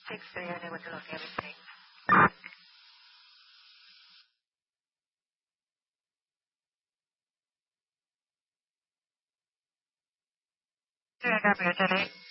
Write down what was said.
6, so you're unable to log everything. Do you end up mutually?